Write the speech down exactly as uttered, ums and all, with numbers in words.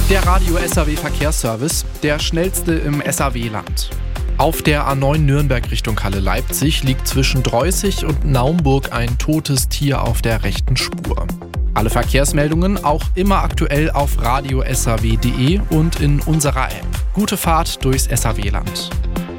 Der Radio S A W Verkehrsservice, der schnellste im S A W-Land. Auf der A neun Nürnberg Richtung Halle Leipzig liegt zwischen Dreußig und Naumburg ein totes Tier auf der rechten Spur. Alle Verkehrsmeldungen auch immer aktuell auf radio s a w punkt d e und in unserer App. Gute Fahrt durchs S A W-Land.